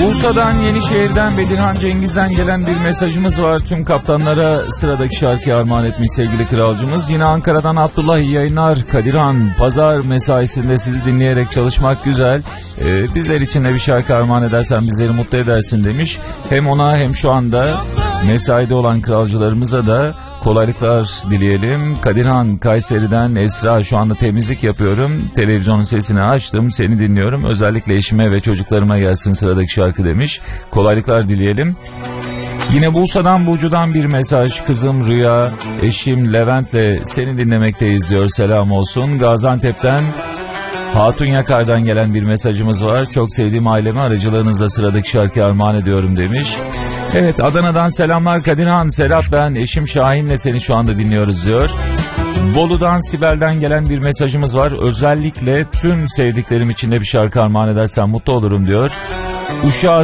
Bursa'dan, Yenişehir'den, Bedirhan Cengiz'den gelen bir mesajımız var. Tüm kaptanlara sıradaki şarkıyı armağan etmiş sevgili kralcımız. Yine Ankara'dan Abdullah, iyi yayınlar. Kadirhan, pazar mesaisinde sizi dinleyerek çalışmak güzel. Bizler için de bir şarkı armağan edersen bizleri mutlu edersin demiş. Hem ona hem şu anda mesaide olan kralcılarımıza da kolaylıklar dileyelim. Kadirhan, Kayseri'den Esra, şu anda temizlik yapıyorum. Televizyonun sesini açtım, seni dinliyorum. Özellikle eşime ve çocuklarıma gelsin sıradaki şarkı demiş. Kolaylıklar dileyelim. Yine Bursa'dan, Burcu'dan bir mesaj. Kızım Rüya, eşim Levent'le seni dinlemekteyiz diyor. Selam olsun. Gaziantep'ten Hatun Yakar'dan gelen bir mesajımız var. Çok sevdiğim aileme aracılığınızla sıradaki şarkıyı armağan ediyorum demiş. Evet, Adana'dan selamlar Kadirhan, Serap ben, eşim Şahin'le seni şu anda dinliyoruz diyor. Bolu'dan Sibel'den gelen bir mesajımız var. Özellikle tüm sevdiklerim için de bir şarkı armağan edersen mutlu olurum diyor. Uşağı